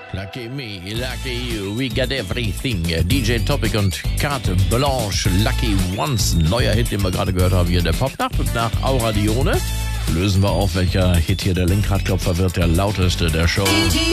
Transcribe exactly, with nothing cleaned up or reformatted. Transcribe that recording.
Lucky me, lucky you, we got everything. D J Topic und Carte Blanche, Lucky Ones. Neuer Hit, den wir gerade gehört haben hier in der Popnacht. Und nach Aura Dione lösen wir auf, welcher Hit hier der Lenkradklopfer wird, der lauteste der Show.